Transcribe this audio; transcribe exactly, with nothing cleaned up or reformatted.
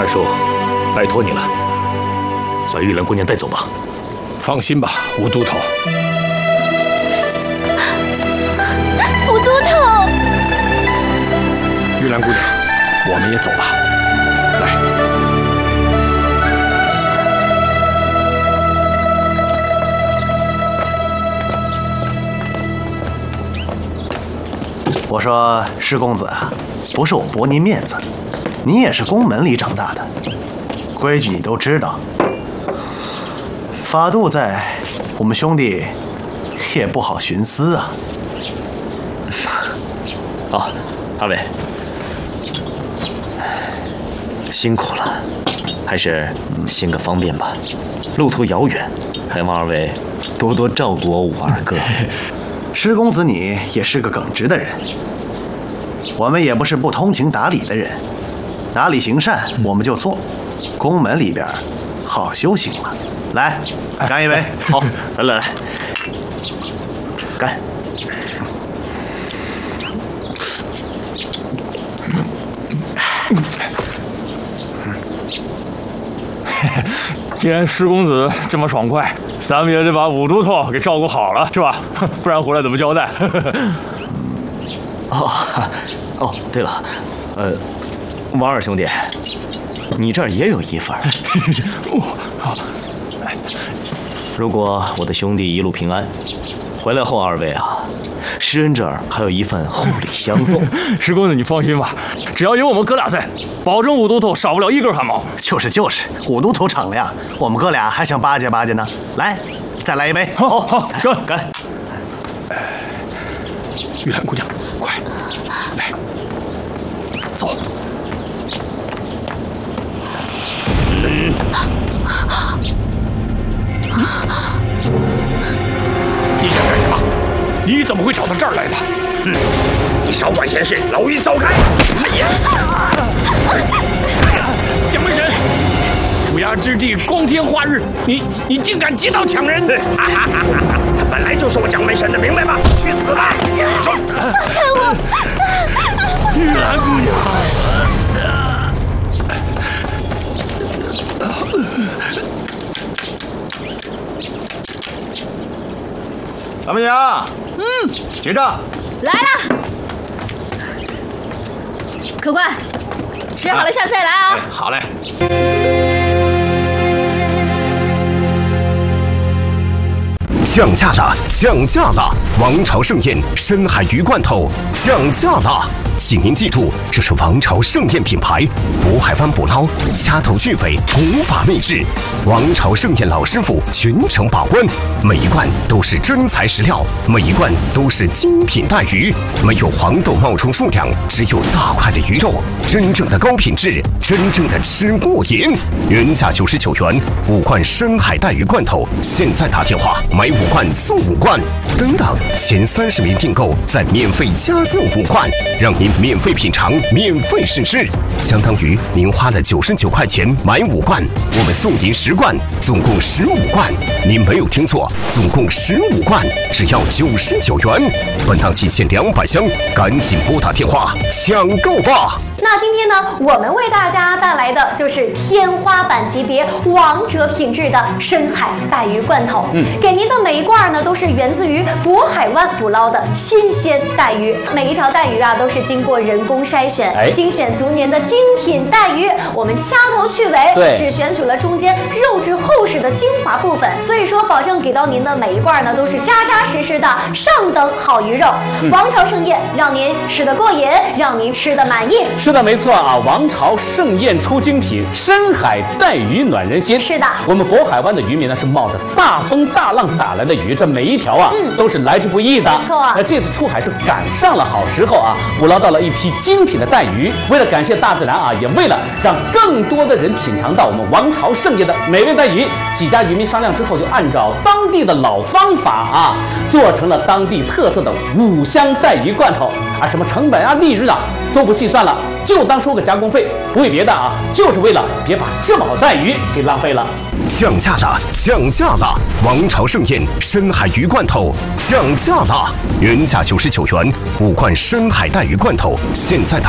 叔，拜托你了，把玉兰姑娘带走吧。 放心吧，吴都头。 吴都头， 玉兰姑娘，我们也走吧。来。 我说施公子啊，不是我驳您面子，你也是宫门里长大的，规矩你都知道。法度在，我们兄弟也不好徇私啊。 哦，二位辛苦了，还是行个方便吧。路途遥远，还望二位多多照顾我五阿哥。 施公子你也是个耿直的人，我们也不是不通情达理的人，哪里行善我们就做，宫门里边好修行嘛。来，干一杯！ 好，来来来，干！ 既然施公子这么爽快，咱们也得把武都头给照顾好了，是吧？不然回来怎么交代？ 哦哦，对了，呃，王二兄弟，你这儿也有一份儿。如果我的兄弟一路平安，回来后二位啊，施恩这儿还有一份厚礼相送。 施公子，你放心吧，只要有我们哥俩在，保证武都头少不了一根汗毛。 就是就是，武都头敞亮，我们哥俩还想巴结巴结呢。来，再来一杯。 好，好，干干！ 玉兰姑娘，快来，走。嗯。你想干什么？你怎么会找到这儿来的？嗯，你少管闲事，老于走开！哎呀！蒋门神，府衙之地，光天化日，你你竟敢劫道抢人！他本来就是我蒋门神的，明白吗？去死吧！走！ 开我！ 玉兰姑娘。 老板娘， 嗯， 结账。 来了，客官，吃好了下菜来啊。 哎，好嘞。 降价了，降价了！王朝盛宴深海鱼罐头降价了，请您记住，这是王朝盛宴品牌，渤海湾捕捞，掐头去尾，古法秘制。王朝盛宴老师傅全程把关，每一罐都是真材实料，每一罐都是精品带鱼，没有黄豆冒充数量，只有大块的鱼肉，真正的高品质，真正的吃过瘾。原价九十九元，五罐深海带鱼罐头，现在打电话买五罐送五罐，等等，前三十名订购再免费加赠五罐，让您免费品尝，免费试吃，相当于您花了九十九块钱买五罐，我们送您十罐，总共十五罐。您没有听错，总共十五罐，只要九十九元。本档仅限两百箱，赶紧拨打电话抢购吧！ 那今天呢，我们为大家带来的就是天花板级别、王者品质的深海带鱼罐头。嗯，给您的每一罐呢，都是源自于渤海湾捕捞的新鲜带鱼，每一条带鱼啊，都是经过人工筛选，哎、精选足年的精品带鱼。我们掐头去尾，对，只选取了中间肉质厚实的精华部分，所以说保证给到您的每一罐呢，都是扎扎实实的上等好鱼肉。嗯、王朝盛宴，让您吃得过瘾，让您吃得满意。 是的，没错啊！王朝盛宴出精品，深海带鱼暖人心。 是的， 我们渤海湾的渔民呢是冒着大风大浪打来的鱼，这每一条啊、嗯、都是来之不易的。 没错， 那这次出海是赶上了好时候啊，捕捞到了一批精品的带鱼。为了感谢大自然啊，也为了让更多的人品尝到我们王朝盛宴的美味带鱼，几家渔民商量之后，就按照当地的老方法啊，做成了当地特色的五香带鱼罐头啊，什么成本啊、利润啊都不细算了。就当收个加工费，不为别的啊，就是为了别把这么好带鱼给浪费了。 降价了，降价了！王朝盛宴深海鱼罐头降价了，原价九十九元，五罐深海带鱼罐头，现在打。